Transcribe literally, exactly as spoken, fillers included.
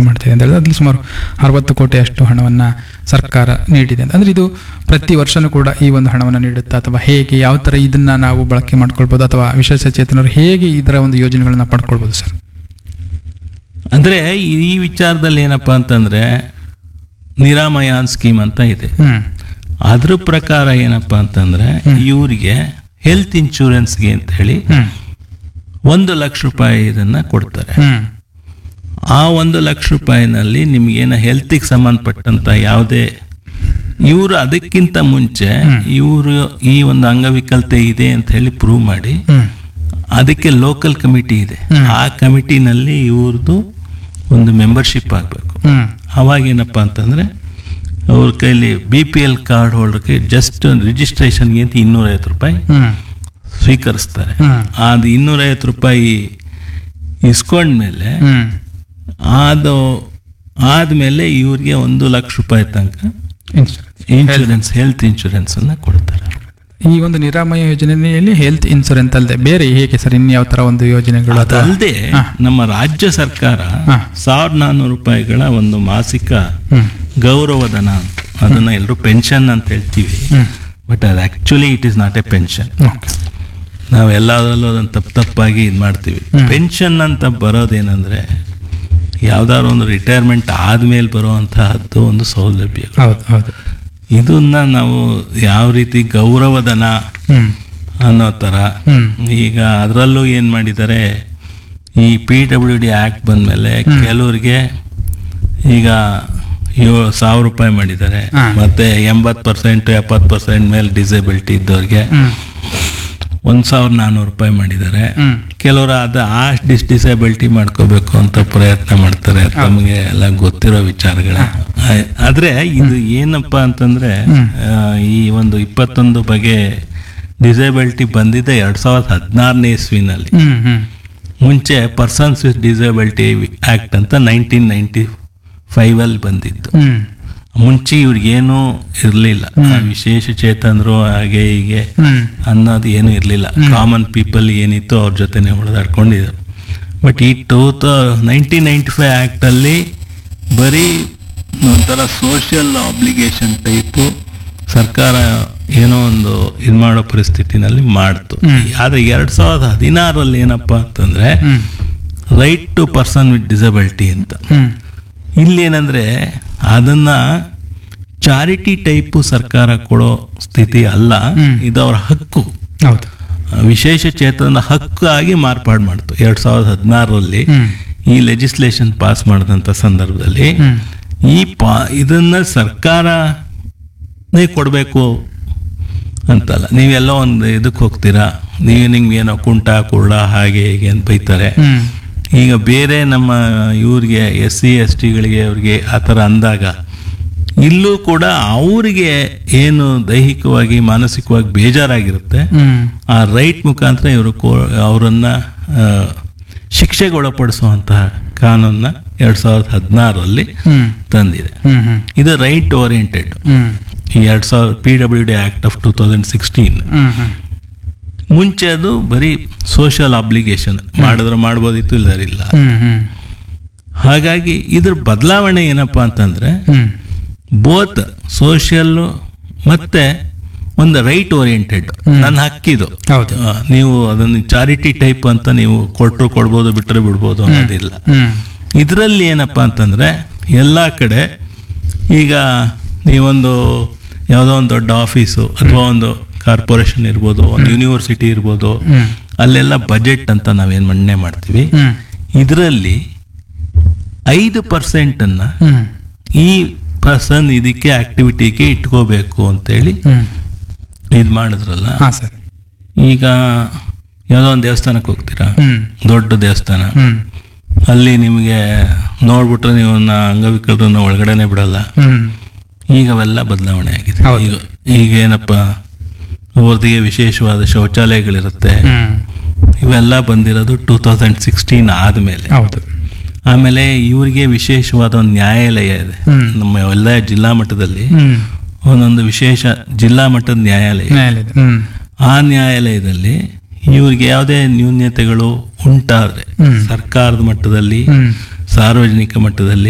ಮಾಡ್ತಿದೆ ಅಂತ ಹೇಳಿದ್ರೆ ಅದ್ರಲ್ಲಿ ಸುಮಾರು ಅರವತ್ತು ಕೋಟಿಯಷ್ಟು ಹಣವನ್ನು ಸರ್ಕಾರ ನೀಡಿದೆ ಅಂತ. ಅಂದ್ರೆ ಇದು ಪ್ರತಿ ವರ್ಷನೂ ಕೂಡ ಈ ಒಂದು ಹಣವನ್ನು ನೀಡುತ್ತಾ ಅಥವಾ ಹೇಗೆ, ಯಾವ ಥರ ಇದನ್ನ ನಾವು ಬಳಕೆ ಮಾಡ್ಕೊಳ್ಬೋದು, ಅಥವಾ ವಿಶೇಷ ಚೇತನರು ಹೇಗೆ ಇದರ ಒಂದು ಯೋಜನೆಗಳನ್ನ ಪಡ್ಕೊಳ್ಬೋದು ಸರ್? ಅಂದ್ರೆ ಈ ವಿಚಾರದಲ್ಲಿ ಏನಪ್ಪಾ ಅಂತಂದ್ರೆ ನಿರಾಮಯಾನ್ ಸ್ಕೀಮ್ ಅಂತ ಇದೆ. ಹ್ಮ್ ಅದ್ರ ಪ್ರಕಾರ ಏನಪ್ಪಾ ಅಂತಂದ್ರೆ ಇವರಿಗೆ ಹೆಲ್ತ್ ಇನ್ಶೂರೆನ್ಸ್ಗೆ ಅಂತ ಹೇಳಿ ಹ್ಮ್ ಒಂದು ಲಕ್ಷ ರೂಪಾಯಿ ಇದನ್ನ ಕೊಡ್ತಾರೆ. ಹ್ಮ್ ಆ ಒಂದು ಲಕ್ಷ ರೂಪಾಯಿನಲ್ಲಿ ನಿಮ್ಗೇನ ಹೆಲ್ತಿಗೆ ಸಂಬಂಧಪಟ್ಟಂತ ಯಾವುದೇ, ಇವರು ಅದಕ್ಕಿಂತ ಮುಂಚೆ ಇವರು ಈ ಒಂದು ಅಂಗವಿಕಲತೆ ಇದೆ ಅಂತ ಹೇಳಿ ಪ್ರೂವ್ ಮಾಡಿ ಹ್ಮ್ ಅದಕ್ಕೆ ಲೋಕಲ್ ಕಮಿಟಿ ಇದೆ, ಆ ಕಮಿಟಿನಲ್ಲಿ ಇವ್ರದ್ದು ಒಂದು ಮೆಂಬರ್ಶಿಪ್ ಆಗಬೇಕು. ಹ್ಮ್ ಅವಾಗೇನಪ್ಪ ಅಂತಂದ್ರೆ ಅವ್ರ ಕೈಲಿ B P L card ಹೋಲ್ಡರ್ಗೆ just ರಿಜಿಸ್ಟ್ರೇಷನ್ಗೆ ಅಂತ ಇನ್ನೂರೈವತ್ತು ರೂಪಾಯಿ ಹ್ಮ್ ಸ್ವೀಕರಿಸ್ತಾರೆ. ಹ್ಮ್ ಅದು ಇನ್ನೂರೈವತ್ತು ರೂಪಾಯಿ ಇಸ್ಕೊಂಡ್ಮೇಲೆ ಹ್ಮ್ ಅದು ಆದ್ಮೇಲೆ ಇವ್ರಿಗೆ ಒಂದು ಲಕ್ಷ ರೂಪಾಯಿ ತನಕ ಇನ್ಶೂರೆನ್ಸ್. ಇನ್ಶೂರೆನ್ಸ್, ಹೆಲ್ತ್ ಇನ್ಶೂರೆನ್ಸ್ ಅನ್ನ ಕೊಡ್ತಾರೆ. ಈ ಒಂದು ನಿರಾಮಯ ಯೋಜನೆಯಲ್ಲಿ ಹೆಲ್ತ್ ಇನ್ಶೂರೆನ್ಸ್ ಅಲ್ಲದೆ ಬೇರೆ ಹೇಗೆ ಸರ್ ಇನ್ಯಾವ ತರ ಒಂದು ಯೋಜನೆಗಳು? ಅದಲ್ಲದೆ ನಮ್ಮ ರಾಜ್ಯ ಸರ್ಕಾರ ಹಾ. ಸಾವಿರದ ನಾನ್ನೂರು ರೂಪಾಯಿಗಳ ಒಂದು ಮಾಸಿಕ ಹ್ಮ್ ಗೌರವಧನ ಅಂತ, ಅದನ್ನ ಎಲ್ಲರೂ ಪೆನ್ಷನ್ ಅಂತ ಹೇಳ್ತೀವಿ, ಹ್ಮ್ ಬಟ್ ಅದು actually it is not A pension. Okay. ನಾವು ಎಲ್ಲದರಲ್ಲೂ ಅದನ್ನು ತಪ್ಪು ತಪ್ಪಾಗಿ ಇದು ಮಾಡ್ತೀವಿ. ಪೆನ್ಷನ್ ಅಂತ ಬರೋದೇನಂದ್ರೆ ಯಾವ್ದಾದ್ರು ಒಂದು ರಿಟೈರ್ಮೆಂಟ್ ಆದ್ಮೇಲೆ ಬರುವಂತಹದ್ದು ಒಂದು ಸೌಲಭ್ಯ. ಹೌದು ಹೌದು. ಇದನ್ನ ನಾವು ಯಾವ ರೀತಿ ಗೌರವಧನ ಹ್ಮ್ ಅನ್ನೋ ಥರ, ಹ್ಮ್ ಈಗ ಅದರಲ್ಲೂ ಏನು ಮಾಡಿದ್ದಾರೆ, ಈ ಪಿ ಡಬ್ಲ್ಯೂ ಡಿ ಆ್ಯಕ್ಟ್ ಬಂದಮೇಲೆ ಕೆಲವ್ರಿಗೆ ಈಗ ಏಳು ಸಾವಿರ ರೂಪಾಯಿ ಮಾಡಿದ್ದಾರೆ, ಹಾ. ಮತ್ತೆ ಎಂಬತ್ತು ಪರ್ಸೆಂಟ್ ಎಪ್ಪತ್ತು ಪರ್ಸೆಂಟ್ ಮೇಲೆ ಡಿಸೇಬಿಲಿಟಿ ಇದ್ದವ್ರಿಗೆ ಹ್ಮ್ ಒಂದು ಸಾವಿರದ ನಾನ್ನೂರು ರೂಪಾಯಿ ಮಾಡಿದ್ದಾರೆ. ಹ್ಮ್ ಕೆಲವರು ಅದು ಆ ಡಿಸ್ ಡಿಸೇಬಿಲಿಟಿ ಮಾಡ್ಕೋಬೇಕು ಅಂತ ಪ್ರಯತ್ನ ಮಾಡ್ತಾರೆ, ತಮಗೆ ಎಲ್ಲ ಗೊತ್ತಿರೋ ವಿಚಾರಗಳ. ಆದ್ರೆ ಇದು ಏನಪ್ಪಾ ಅಂತಂದ್ರೆ ಆ, ಈ ಒಂದು ಇಪ್ಪತ್ತೊಂದು ಬಗೆ ಡಿಸೇಬಿಲಿಟಿ ಬಂದಿದೆ ಎರಡ್ ಸಾವಿರದ ಹದಿನಾರನೇ ಇಸ್ವಿನಲ್ಲಿ. ಹ್ಮ್ ಹ್ಮ್ ಮುಂಚೆ ಪರ್ಸನ್ಸ್ ವಿತ್ ಡಿಸೇಬಿಲಿಟಿ ಆಕ್ಟ್ ಅಂತ ನೈನ್ಟೀನ್ ನೈನ್ಟಿ ಫೈವ್ ಅಲ್ಲಿ ಬಂದಿತ್ತು. ಹ್ಮ್ ಮುಂಚೆ ಇವ್ರಿಗೇನು ಇರಲಿಲ್ಲ, ವಿಶೇಷ ಚೇತನರು ಹಾಗೆ ಹೀಗೆ ಹ್ಮ್ ಅನ್ನೋದು ಏನು ಇರಲಿಲ್ಲ. ಕಾಮನ್ ಪೀಪಲ್ ಏನಿತ್ತು ಅವ್ರ ಜೊತೆನೆ ಹೊಡೆದಾಡ್ಕೊಂಡಿದ್ರು. ಬಟ್ ಈ ಟೂ ತ ನೈನ್ಟೀನ್ ನೈಂಟಿ ಫೈವ್ ಆ್ಯಕ್ಟಲ್ಲಿ ಬರೀ ಒಂಥರ ಸೋಷಿಯಲ್ ಆಬ್ಲಿಗೇಷನ್ ಟೈಪು ಸರ್ಕಾರ ಏನೋ ಒಂದು ಇದು ಮಾಡೋ ಪರಿಸ್ಥಿತಿನಲ್ಲಿ ಮಾಡ್ತು. ಆದರೆ ಎರಡು ಸಾವಿರದ ಹದಿನಾರರಲ್ಲಿ ಏನಪ್ಪ ಅಂತಂದರೆ ಹ್ಮ್ right to person with disability ಅಂತ. ಹ್ಮ್ ಇಲ್ಲೇನಂದ್ರೆ ಅದನ್ನ ಚಾರಿಟಿ ಟೈಪು ಸರ್ಕಾರ ಕೊಡೋ ಸ್ಥಿತಿ ಅಲ್ಲ, ಇದು ಅವ್ರ ಹಕ್ಕು, ಹೌದು. ವಿಶೇಷ ಚೇತನ ಹಕ್ಕು ಆಗಿ ಮಾರ್ಪಾಡು ಮಾಡ್ತು ಎರಡ್ ಸಾವಿರದ ಹದಿನಾರರಲ್ಲಿ. ಹ್ಮ್ ಈ ಲೆಜಿಸ್ಲೇಷನ್ ಪಾಸ್ ಮಾಡಿದಂಥ ಸಂದರ್ಭದಲ್ಲಿ ಹ್ಮ್ ಈ ಪಾ ಇದನ್ನ ಸರ್ಕಾರನೇ ಕೊಡಬೇಕು ಅಂತಲ್ಲ. ನೀವೆಲ್ಲ ಒಂದು ಇದಕ್ಕೆ ಹೋಗ್ತೀರಾ, ನೀವು ನಿಮ್ಗೆ ಏನೋ ಕುಂಟ ಕುರುಡ ಹಾಗೆ ಹೀಗೆ ಅಂತ ಬೈತಾರೆ. ಹ್ಮ್ ಈಗ ಬೇರೆ ನಮ್ಮ ಇವ್ರಿಗೆ ಎಸ್ ಸಿ ಎಸ್ ಟಿಗಳಿಗೆ ಅವ್ರಿಗೆ ಆ ಥರ ಅಂದಾಗ ಇಲ್ಲೂ ಕೂಡ ಅವರಿಗೆ ಏನು ದೈಹಿಕವಾಗಿ ಮಾನಸಿಕವಾಗಿ ಬೇಜಾರಾಗಿರುತ್ತೆ, ಹ್ಮ್ ಆ ರೈಟ್ ಮುಖಾಂತರ ಇವರು ಕೋ ಅವರನ್ನ ಶಿಕ್ಷೆಗೆ ಒಳಪಡಿಸುವಂತಹ ಕಾನೂನನ್ನ ಎರಡ್ ಸಾವಿರದ ಹದಿನಾರರಲ್ಲಿ ಹ್ಮ್ ತಂದಿದೆ. ಹ್ಮ್ ಹ್ಮ್ ಇದು ರೈಟ್ ಓರಿಯೆಂಟೆಡ್. ಹ್ಮ್ ಈ ಎರಡ್ ಸಾವಿರದ P W D act of two thousand sixteen. ಹ್ಮ್ ಹ್ಮ್ ಮುಂಚೆ ಅದು ಬರೀ ಸೋಷಿಯಲ್ ಅಬ್ಲಿಗೇಷನ್, ಮಾಡಿದ್ರೆ ಮಾಡ್ಬೋದಿತ್ತು, ಇಲ್ಲರಿಲ್ಲ. ಹ್ಮ್ ಹ್ಮ್ ಹಾಗಾಗಿ ಇದ್ರ ಬದಲಾವಣೆ ಏನಪ್ಪಾ ಅಂತಂದ್ರೆ ಹ್ಮ್ ಬೋತ್ ಸೋಷಿಯಲ್ ಮತ್ತೆ ಒಂದು ರೈಟ್ ಓರಿಯೆಂಟೆಡ್. ನನ್ನ ಹಕ್ಕಿದು, ಹೌದು. ಆ, ನೀವು ಅದನ್ನು ಚಾರಿಟಿ ಟೈಪ್ ಅಂತ ನೀವು ಕೊಟ್ಟರು ಕೊಡ್ಬೋದು, ಬಿಟ್ಟರೆ ಬಿಡ್ಬೋದು ಅನ್ನೋದಿಲ್ಲ. ಹ್ಮ್ ಇದರಲ್ಲಿ ಏನಪ್ಪಾ ಅಂತಂದ್ರೆ ಎಲ್ಲ ಕಡೆ ಈಗ ನೀವೊಂದು ಯಾವುದೋ ಒಂದು ದೊಡ್ಡ ಆಫೀಸು ಅಥವಾ ಒಂದು ಕಾರ್ಪೊರೇಷನ್ ಇರ್ಬೋದು, ಒಂದು ಯೂನಿವರ್ಸಿಟಿ ಇರ್ಬೋದು, ಹ್ಮ್ ಅಲ್ಲೆಲ್ಲ ಬಜೆಟ್ ಅಂತ ನಾವೇನು ಮಂಡನೆ ಮಾಡ್ತೀವಿ. ಹ್ಮ್ ಇದರಲ್ಲಿ ಐದು ಪರ್ಸೆಂಟ್ ಅನ್ನ ಹ್ಮ್ ಈ ಪರ್ಸನ್ ಇದಕ್ಕೆ ಆಕ್ಟಿವಿಟಿಗೆ ಇಟ್ಕೋಬೇಕು ಅಂತೇಳಿ ಹ್ಮ್ ಇದು ಮಾಡಿದ್ರಲ್ಲ. ಹಾ ಸರ್. ಈಗ ಯಾವುದೋ ಒಂದು ದೇವಸ್ಥಾನಕ್ಕೆ ಹೋಗ್ತೀರಾ, ಹ್ಮ್ ದೊಡ್ಡ ದೇವಸ್ಥಾನ, ಹ್ಮ್ ಅಲ್ಲಿ ನಿಮಗೆ ನೋಡ್ಬಿಟ್ರೆ ನೀವು ಅಂಗವಿಕಲರನ್ನ ಒಳಗಡೆನೆ ಬಿಡಲ್ಲ. ಹ್ಮ್ ಈಗ ಅವೆಲ್ಲ ಬದಲಾವಣೆ ಆಗಿದೆ. ಹೌದು. ಈಗ ಈಗ ಏನಪ್ಪ, ಅವ್ರದಿಗೆ ವಿಶೇಷವಾದ ಶೌಚಾಲಯಗಳಿರುತ್ತೆ. ಹ್ಮ್ ಇವೆಲ್ಲ ಬಂದಿರೋದು ಟೂ ತೌಸಂಡ್ ಸಿಕ್ಸ್ಟೀನ್ ಆದಮೇಲೆ. ಹೌದು. ಆಮೇಲೆ ಇವರಿಗೆ ವಿಶೇಷವಾದ ಒಂದು ನ್ಯಾಯಾಲಯ ಇದೆ. ಹ್ಮ್. ನಮ್ಮ ಎಲ್ಲ ಜಿಲ್ಲಾ ಮಟ್ಟದಲ್ಲಿ ಹ್ಮ್ ಒಂದೊಂದು ವಿಶೇಷ ಜಿಲ್ಲಾ ಮಟ್ಟದ ನ್ಯಾಯಾಲಯ. ನ್ಯಾಯಾಲಯ. ಹ್ಮ್ ಆ ನ್ಯಾಯಾಲಯದಲ್ಲಿ ಇವ್ರಿಗೆ ಯಾವುದೇ ನ್ಯೂನ್ಯತೆಗಳು ಉಂಟಾದ್ರೆ ಹ್ಮ್. ಸರ್ಕಾರದ ಮಟ್ಟದಲ್ಲಿ, ಹ್ಮ್ ಸಾರ್ವಜನಿಕ ಮಟ್ಟದಲ್ಲಿ